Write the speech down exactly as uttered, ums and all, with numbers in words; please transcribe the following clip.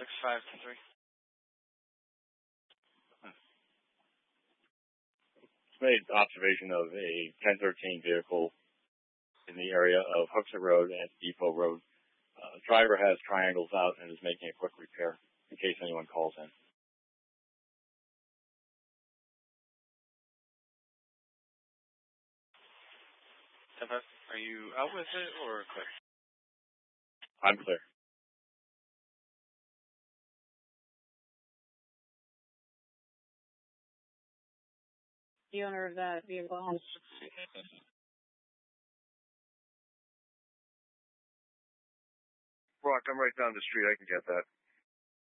six five two three. Made observation of a ten thirteen vehicle in the area of Hooksett Road and Depot Road. Uh, driver has triangles out and is making a quick repair in case anyone calls in. Are you out with it or clear? I'm clear. The owner of that vehicle has... Brock, I'm right down the street. I can get that.